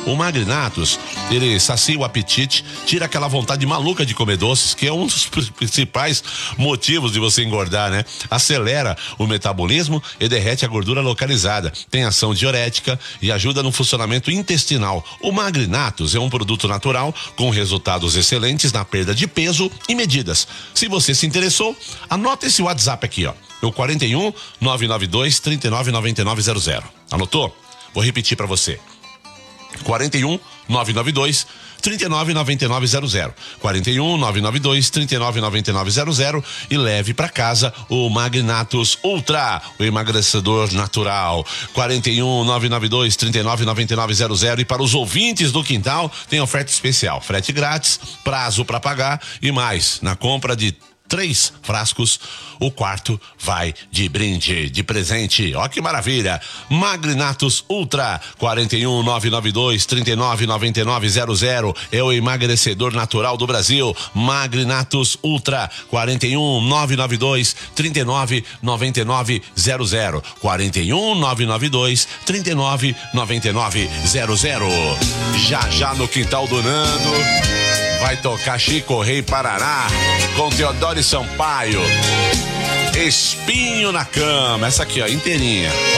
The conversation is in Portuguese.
O Magrinatos, ele sacia o apetite, tira aquela vontade maluca de comer doces, que é um dos principais motivos de você engordar, né? Acelera o metabolismo e derrete a gordura localizada. Tem ação diurética e ajuda no funcionamento intestinal. O Magrinatos é um produto natural com resultados excelentes na perda de peso e medidas. Se você se interessou, anota esse WhatsApp aqui, ó. O 41 992 39 99 00. Anotou? Vou repetir para você. 41 992 39 99 00. 41 992 39 99 00 e leve para casa o Magrinatos Ultra, o emagrecedor natural. 41 992 39 99 00. E para os ouvintes do Quintal tem oferta especial, frete grátis, prazo para pagar e mais. Na compra de 3 frascos, o quarto vai de brinde, de presente. Ó que maravilha! Magrinatos Ultra, 41 992 39 99 00 é o emagrecedor natural do Brasil. Magrinatos Ultra, 41 992 39 99 00. 41 992 39 99 00. Já no Quintal do Nando vai tocar Chico Rei Paraná com Teodoro Sampaio. Espinho na Cama. Essa aqui, ó, inteirinha.